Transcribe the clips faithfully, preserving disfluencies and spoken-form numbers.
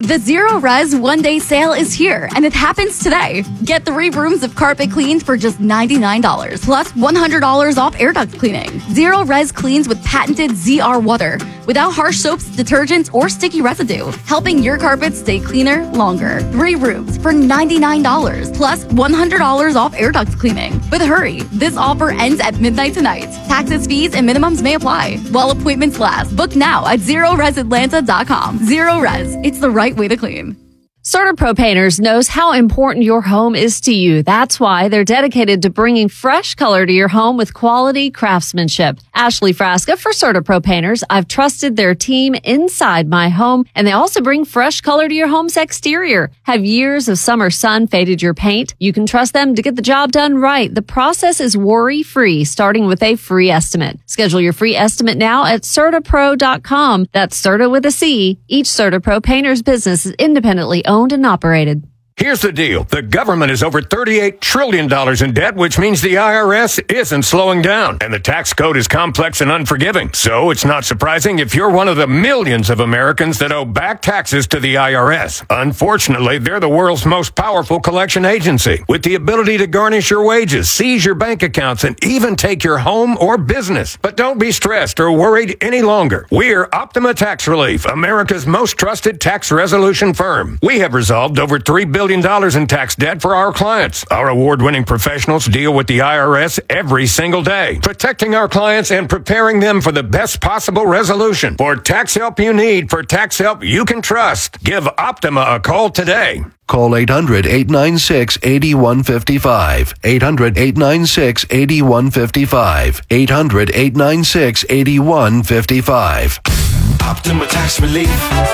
The Zero Res one-day sale is here, and it happens today. Get three rooms of carpet cleaned for just ninety-nine dollars, plus one hundred dollars off air duct cleaning. Zero Res cleans with patented Z R water, without harsh soaps, detergents, or sticky residue, helping your carpets stay cleaner longer. Three rooms for ninety-nine dollars, plus one hundred dollars off air duct cleaning. But hurry, this offer ends at midnight tonight. Taxes, fees, and minimums may apply while appointments last. Book now at zero res atlanta dot com. Zero Res, it's the right way to clean. CertaPro Painters knows how important your home is to you. That's why they're dedicated to bringing fresh color to your home with quality craftsmanship. Ashley Frasca for CertaPro Painters. I've trusted their team inside my home, and they also bring fresh color to your home's exterior. Have years of summer sun faded your paint? You can trust them to get the job done right. The process is worry-free, starting with a free estimate. Schedule your free estimate now at Certa Pro dot com. That's Certa with a C. Each CertaPro Painters business is independently owned owned and operated. Here's the deal. The government is over thirty-eight trillion dollars in debt, which means the I R S isn't slowing down. And the tax code is complex and unforgiving. So it's not surprising if you're one of the millions of Americans that owe back taxes to the I R S. Unfortunately, they're the world's most powerful collection agency, with the ability to garnish your wages, seize your bank accounts, and even take your home or business. But don't be stressed or worried any longer. We're Optima Tax Relief, America's most trusted tax resolution firm. We have resolved over three billion dollars in tax debt for our clients. Our award-winning professionals deal with the I R S every single day, protecting our clients and preparing them for the best possible resolution. For tax help you need, for tax help you can trust, give Optima a call today. Call eight hundred, eight nine six, eight one five five. eight hundred, eight nine six, eight one five five. eight hundred, eight nine six, eight one five five. Optima Tax Relief.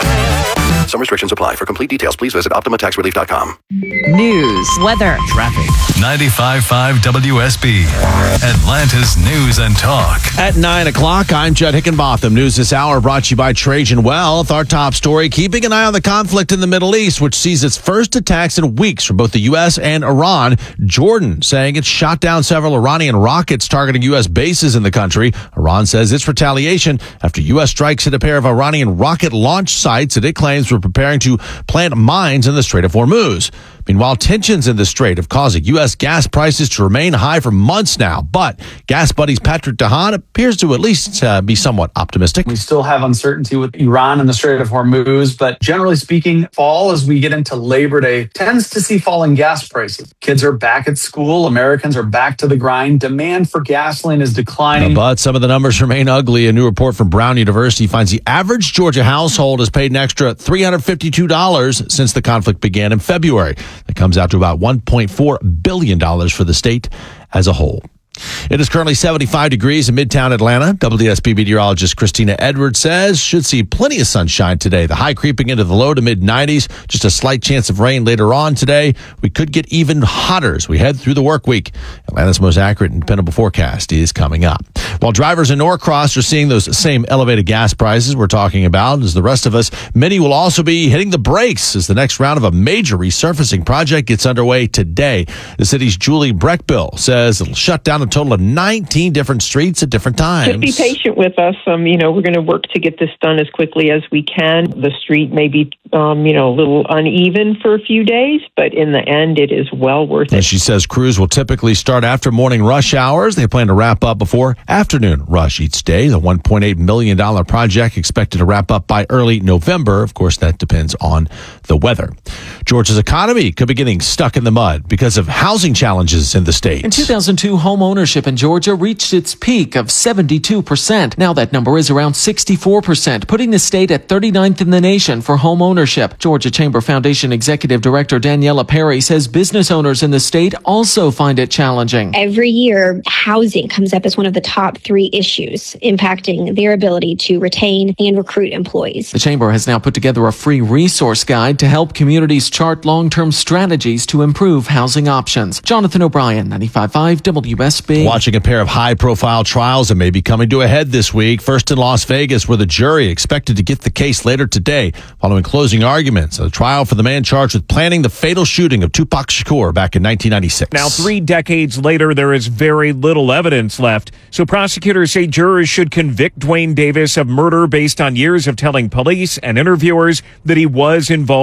Some restrictions apply. For complete details, please visit optima tax relief dot com. News, weather, traffic. ninety-five point five W S B, Atlanta's News and Talk. At nine o'clock, I'm Judd Hickenbotham. News this hour brought to you by Trajan Wealth. Our top story, keeping an eye on the conflict in the Middle East, which sees its first attacks in weeks from both the U S and Iran. Jordan saying it shot down several Iranian rockets targeting U S bases in the country. Iran says it's retaliation after U S strikes hit a pair of Iranian rocket launch sites that it claims were preparing to plant mines in the Strait of Hormuz. Meanwhile, tensions in the strait have caused U S gas prices to remain high for months now. But Gas Buddy's Patrick DeHaan appears to at least uh, be somewhat optimistic. We still have uncertainty with Iran and the Strait of Hormuz, but generally speaking, fall as we get into Labor Day tends to see falling gas prices. Kids are back at school. Americans are back to the grind. Demand for gasoline is declining. But some of the numbers remain ugly. A new report from Brown University finds the average Georgia household has paid an extra three hundred fifty-two dollars since the conflict began in February. That comes out to about one point four billion dollars for the state as a whole. It is currently seventy-five degrees in Midtown Atlanta. W S B meteorologist Christina Edwards says should see plenty of sunshine today. The high creeping into the low to mid nineties. Just a slight chance of rain later on today. We could get even hotter as we head through the work week. Atlanta's most accurate and dependable forecast is coming up. While drivers in Norcross are seeing those same elevated gas prices we're talking about, as the rest of us, many will also be hitting the brakes as the next round of a major resurfacing project gets underway today. The city's Julie Breckbill says it'll shut down a total of nineteen different streets at different times. Just be patient with us. Um, you know, we're going to work to get this done as quickly as we can. The street may be, um, you know, a little uneven for a few days, but in the end, it is well worth it. And she says crews will typically start after morning rush hours. They plan to wrap up before afternoon rush each day. The one point eight million dollars project expected to wrap up by early November. Of course, that depends on the weather. Georgia's economy could be getting stuck in the mud because of housing challenges in the state. In two thousand two, home ownership in Georgia reached its peak of seventy-two percent. Now that number is around sixty-four percent, putting the state at thirty-ninth in the nation for home ownership. Georgia Chamber Foundation Executive Director Daniela Perry says business owners in the state also find it challenging. Every year, housing comes up as one of the top three issues impacting their ability to retain and recruit employees. The Chamber has now put together a free resource guide to help communities chart long-term strategies to improve housing options. Jonathan O'Brien, ninety-five point five W S B. Watching a pair of high-profile trials that may be coming to a head this week. First in Las Vegas, where the jury expected to get the case later today following closing arguments. A trial for the man charged with planning the fatal shooting of Tupac Shakur back in nineteen ninety-six. Now, three decades later, there is very little evidence left. So prosecutors say jurors should convict Dwayne Davis of murder based on years of telling police and interviewers that he was involved